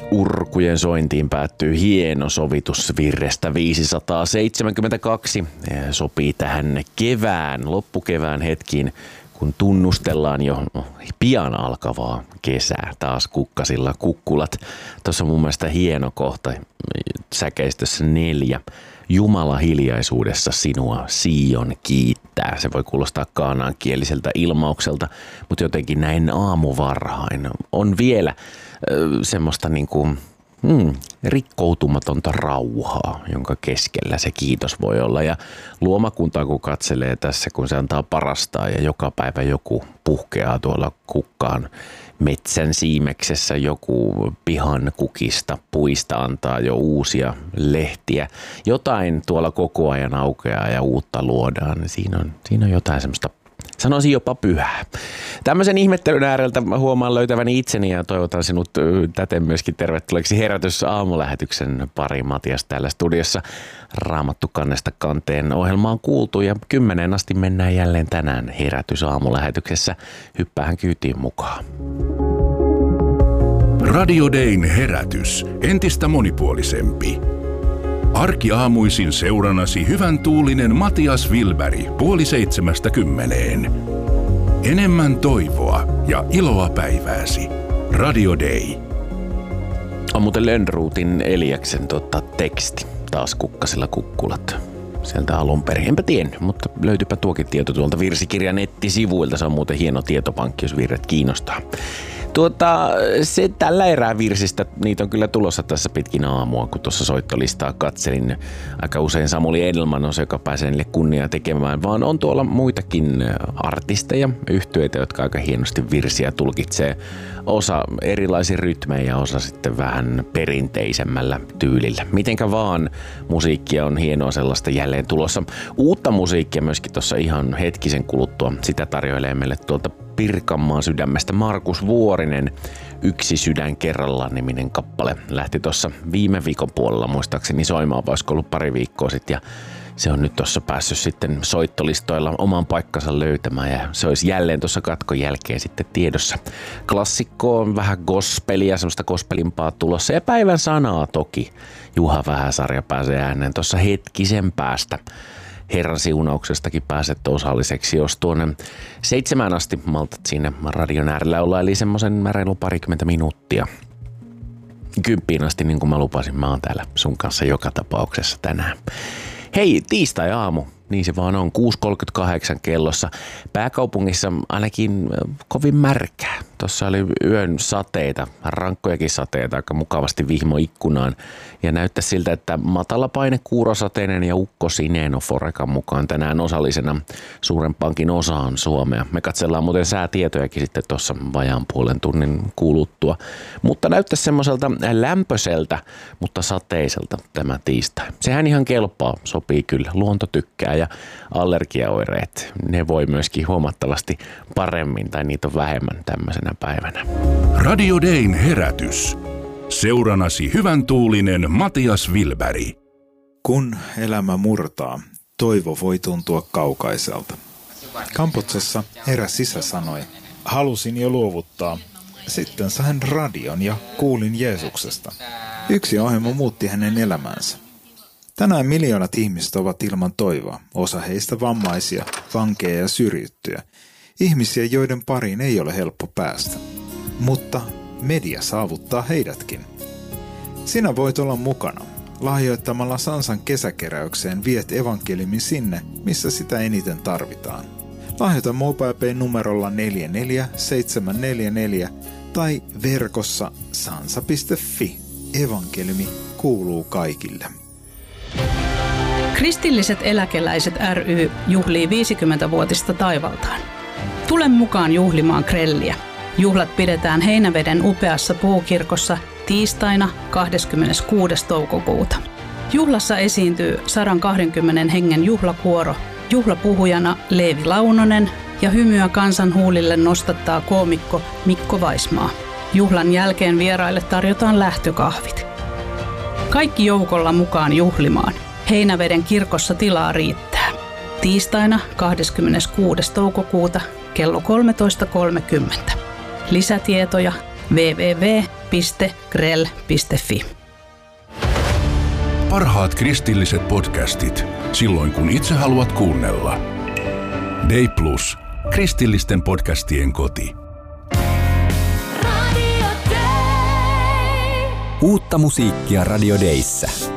Urkujen sointiin päättyy hieno sovitus virrestä 572. Sopii tähän loppukevään hetkiin, kun tunnustellaan jo pian alkavaa kesää. Taas kukkasilla kukkulat. Tuossa on mun mielestä hieno kohta säkeistössä 4. Jumala hiljaisuudessa sinua Sion kiittää. Se voi kuulostaa kaanaankieliseltä ilmaukselta, mutta jotenkin näin aamuvarhain on vielä semmoista rikkoutumatonta rauhaa, jonka keskellä se kiitos voi olla. Ja luomakuntaa kun katselee tässä, kun se antaa parastaa ja joka päivä joku puhkeaa tuolla kukkaan metsän siimeksessä, joku pihan kukista puista antaa jo uusia lehtiä. Jotain tuolla koko ajan aukeaa ja uutta luodaan. Siinä on jotain semmoista, sanoisin jopa pyhää. Tämmöisen ihmettelyn ääreltä huomaan löytäväni itseni ja toivotan sinut täten myöskin tervetulleeksi Herätys aamulähetyksen pari. Matias täällä studiossa. Raamattu kannesta kanteen ohjelma on kuultu ja 10 asti mennään jälleen tänään Herätys aamulähetyksessä. Hyppäähän kyytiin mukaan. Radio Dayn herätys. Entistä monipuolisempi. Arkiaamuisin seurannasi hyvän tuulinen Matias Wilberg 6:30. Enemmän toivoa ja iloa päivääsi. Radio Day. On muuten Lönnruutin Eliaksen teksti. Taas kukkasilla kukkulat. Sieltä alun perin. Enpä tiennyt, mutta löytyypä tuokin tieto tuolta virsikirjan nettisivuilta. Se on muuten hieno tietopankki, jos virret kiinnostaa. Se tällä erää virsistä, niitä on kyllä tulossa tässä pitkin aamua, kun tuossa soittolistaa katselin. Aika usein Samuli Edelman on se, joka pääsee niille kunniaa tekemään, vaan on tuolla muitakin artisteja, yhtyeitä, jotka aika hienosti virsiä tulkitsee. Osa erilaisin rytmejä ja osa sitten vähän perinteisemmällä tyylillä. Mitenkä vaan, musiikkia on hienoa sellaista jälleen tulossa. Uutta musiikkia myöskin tuossa ihan hetkisen kuluttua. Sitä tarjoilee meille tuolta Pirkanmaan sydämestä Markus Vuorinen. Yksi sydän kerrallaan -niminen kappale lähti tuossa viime viikon puolella muistaakseni soimaan, olisiko ollut pari viikkoa sitten, ja se on nyt tuossa päässyt sitten soittolistoilla oman paikkansa löytämään ja se olisi jälleen tuossa katkon jälkeen sitten tiedossa. Klassikko on vähän gospelia, semmoista gospelimpaa tulossa ja päivän sanaa toki. Juha Vähäsarja pääsee ääneen tuossa hetkisen päästä. Herran siunauksestakin pääset osalliseksi, jos tuonne 7 asti maltat siinä radion äärellä olla, eli semmoisen reilu 20 minuuttia. 10 asti, niin kuin mä lupasin, mä oon täällä sun kanssa joka tapauksessa tänään. Hei, tiistai-aamu, niin se vaan on, 6.38 kellossa. Pääkaupungissa ainakin kovin märkää. Tuossa oli yön sateita, rankkojakin sateita, aika mukavasti vihmo ikkunaan. Ja näyttää siltä, että matalapaine, kuurosateinen ja ukkosineen on Forecan mukaan tänään osallisena suurempaankin osaan Suomea. Me katsellaan muuten säätietojakin sitten tuossa vajaan puolen tunnin kuluttua. Mutta näyttäisi semmoiselta lämpöiseltä, mutta sateiselta tämä tiistai. Sehän ihan kelpaa, sopii kyllä. Luonto tykkää ja allergiaoireet, ne voi myöskin huomattavasti paremmin tai niitä on vähemmän tämmöisenä päivänä. Radio Dayn herätys. Seuranasi hyvän tuulinen Matias Wilberg. Kun elämä murtaa, toivo voi tuntua kaukaiselta. Kamputsessa eräs isä sanoi, halusin jo luovuttaa. Sitten sain radion ja kuulin Jeesuksesta. Yksi ohjelma muutti hänen elämänsä. Tänään miljoonat ihmiset ovat ilman toivoa, osa heistä vammaisia, vankeja ja syrjittyjä. Ihmisiä, joiden pariin ei ole helppo päästä. Mutta media saavuttaa heidätkin. Sinä voit olla mukana. Lahjoittamalla Sansan kesäkeräykseen viet evankeliumin sinne, missä sitä eniten tarvitaan. Lahjoita MobilePay numerolla 44744 tai verkossa sansa.fi. Evankeliumi kuuluu kaikille. Kristilliset eläkeläiset ry juhlii 50-vuotista taivaltaan. Tule mukaan juhlimaan grelliä. Juhlat pidetään Heinäveden upeassa puukirkossa tiistaina 26. toukokuuta. Juhlassa esiintyy 120 hengen juhlakuoro, juhlapuhujana Leevi Launonen ja hymyä kansan huulille nostattaa koomikko Mikko Vaismaa. Juhlan jälkeen vieraille tarjotaan lähtökahvit. Kaikki joukolla mukaan juhlimaan. Heinäveden kirkossa tilaa riittää. Tiistaina 26. toukokuuta kello 13.30. Lisätietoja www.grell.fi. Parhaat kristilliset podcastit, silloin kun itse haluat kuunnella. Day Plus, kristillisten podcastien koti. Uutta musiikkia Radio Dayssä.